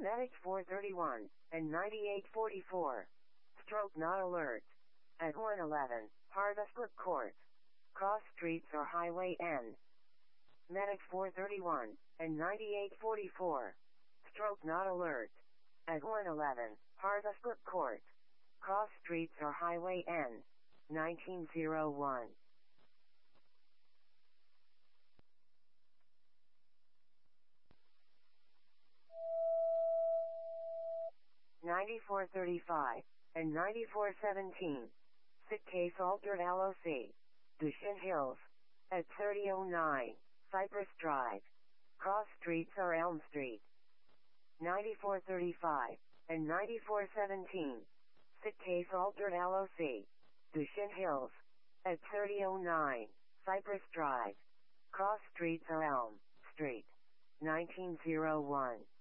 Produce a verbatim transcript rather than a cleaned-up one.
Medic four thirty-one and ninety-eight forty-four. Stroke not alert. At one eleven, Harvestbrook Court. Cross streets or Highway N. Medic four thirty-one and ninety-eight forty-four. Stroke not alert. At one eleven, Harvestbrook Court. Cross streets or Highway N. nineteen oh one. ninety-four thirty-five and ninety-four seventeen. Sit case altered L O C. Dushin Hills. At thirty oh nine, Cypress Drive. Cross streets or Elm Street. ninety-four thirty-five and ninety-four seventeen. Sit case altered L O C. Dushin Hills. At thirty oh nine, Cypress Drive. Cross streets or Elm Street. nineteen oh one.